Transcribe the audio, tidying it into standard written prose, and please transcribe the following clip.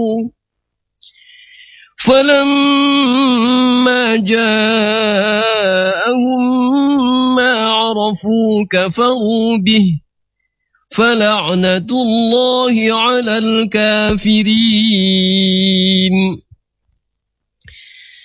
فلما جاءهم ما عرفوا كفروا به فلعنة الله على الكافرين